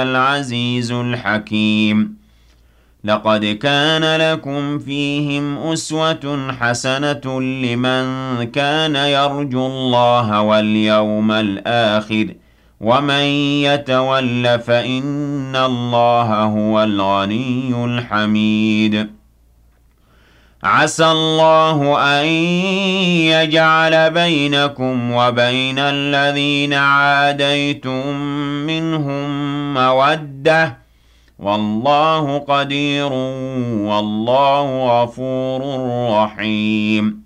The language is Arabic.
العزيز الحكيم. لقد كان لكم فيهم أسوة حسنة لمن كان يرجو الله واليوم الآخر ومن يتول فإن الله هو الغني الحميد. عسى الله أن يجعل بينكم وبين الذين عاديتم منهم مودة، والله قدير والله غفور رحيم.